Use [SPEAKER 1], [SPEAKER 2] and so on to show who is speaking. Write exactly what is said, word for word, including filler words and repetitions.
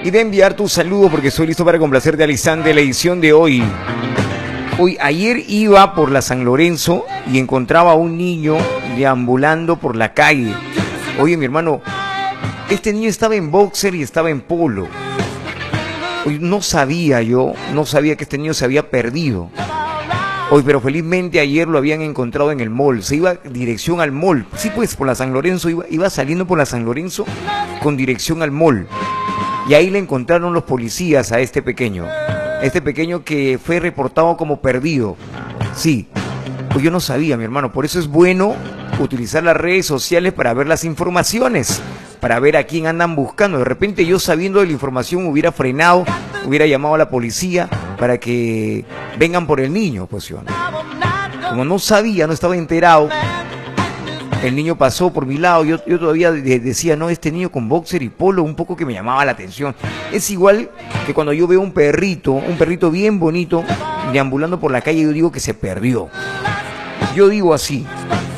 [SPEAKER 1] y de enviar tu saludo porque estoy listo para complacerte al instante la edición de hoy. Hoy, ayer iba por la San Lorenzo y encontraba a un niño deambulando por la calle. Oye, mi hermano, este niño estaba en boxer y estaba en polo. Hoy no sabía yo, no sabía que este niño se había perdido. Hoy, pero felizmente ayer lo habían encontrado en el mall. Se iba dirección al mall. Sí, pues, por la San Lorenzo, iba, iba saliendo por la San Lorenzo con dirección al mall. Y ahí le encontraron los policías a este pequeño. Este pequeño que fue reportado como perdido. Sí, pues yo no sabía, mi hermano. Por eso es bueno utilizar las redes sociales para ver las informaciones, para ver a quién andan buscando. De repente yo, sabiendo de la información, hubiera frenado, hubiera llamado a la policía para que vengan por el niño, pues yo, ¿no? Como no sabía, no estaba enterado, el niño pasó por mi lado, yo, yo todavía de, decía, no, este niño con boxer y polo, un poco que me llamaba la atención. Es igual que cuando yo veo un perrito, un perrito bien bonito, deambulando por la calle, yo digo que se perdió. Yo digo así,